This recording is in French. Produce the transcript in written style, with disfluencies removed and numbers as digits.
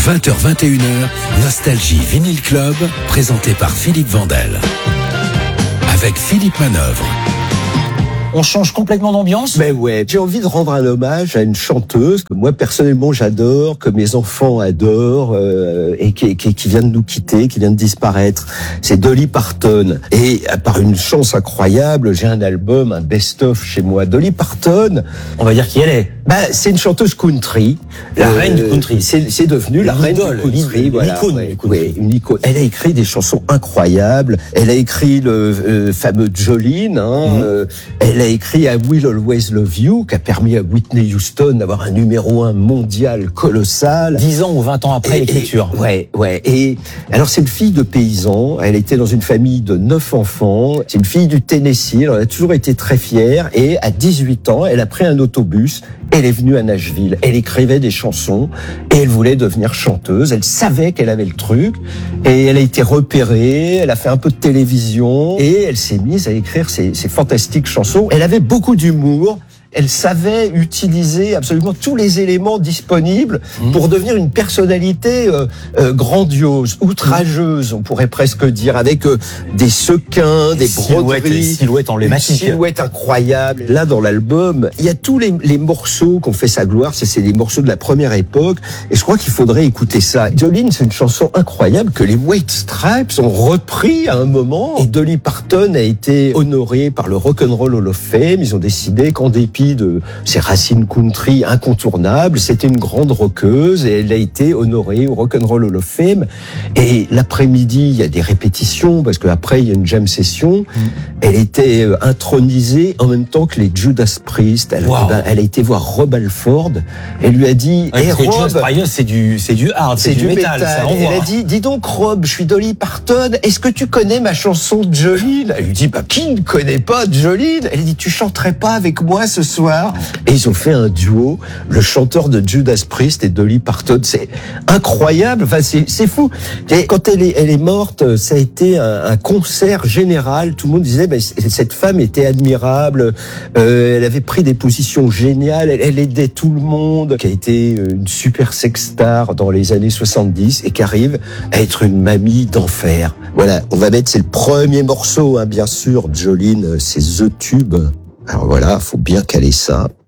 20h-21h, Nostalgie Vinyl Club, présenté par Philippe Vandel. Avec Philippe Manœuvre. On change complètement d'ambiance. Mais ouais, j'ai envie de rendre un hommage à une chanteuse que moi personnellement j'adore, que mes enfants adorent et qui vient de nous quitter, qui vient de disparaître. C'est Dolly Parton. Et par une chance incroyable, j'ai un album, un best-of chez moi. Dolly Parton, on va dire qui elle est. C'est une chanteuse country. La reine du country. C'est devenu la reine du country. Voilà. Une icône. Elle a écrit des chansons incroyables. Elle a écrit le fameux Jolene. Elle a écrit I Will Always Love You, qui a permis à Whitney Houston d'avoir un numéro 1 mondial colossal. 10 ans ou 20 ans après l'écriture. Ouais. Et alors, c'est une fille de paysan. Elle était dans une famille de 9 enfants. C'est une fille du Tennessee. Elle a toujours été très fière. Et à 18 ans, elle a pris un autobus. Elle est venue à Nashville. Elle écrivait des chansons et elle voulait devenir chanteuse. Elle savait qu'elle avait le truc et elle a été repérée. Elle a fait un peu de télévision et elle s'est mise à écrire ces fantastiques chansons. Elle avait beaucoup d'humour. Elle savait utiliser absolument tous les éléments disponibles pour devenir une personnalité grandiose, outrageuse, on pourrait presque dire, avec des sequins, des broderies, silhouettes emblématiques, silhouettes incroyables. Là, dans l'album, il y a tous les morceaux qu'on fait sa gloire. C'est des morceaux de la première époque, et je crois qu'il faudrait écouter ça. Jolene, c'est une chanson incroyable que les White Stripes ont repris à un moment, et Dolly Parton a été honorée par le Rock and Roll Hall of Fame. Ils ont décidé qu'en dépit de ses racines country incontournables, c'était une grande rockeuse et elle a été honorée au Rock and Roll Hall of Fame. Et l'après-midi, il y a des répétitions parce qu'après il y a une jam session. Elle était intronisée en même temps que les Judas Priest. Elle a été voir Rob Halford. Elle lui a dit, Rob, c'est du hard, c'est du métal. Elle a dit, dis donc Rob, je suis Dolly Parton. Est-ce que tu connais ma chanson Jolene? Elle lui dit, qui ne connaît pas Jolene? Elle dit, tu chanterais pas avec moi ce soir? Et ils ont fait un duo, le chanteur de Judas Priest et Dolly Parton. C'est incroyable, enfin c'est fou. Et quand elle est morte, ça a été un concert général. Tout le monde disait, cette femme était admirable, elle avait pris des positions géniales, elle aidait tout le monde, qui a été une super sexstar dans les années 70 et qui arrive à être une mamie d'enfer. Voilà, on va mettre, c'est le premier morceau, bien sûr, Jolene, c'est The Tube. Alors voilà, faut bien caler ça.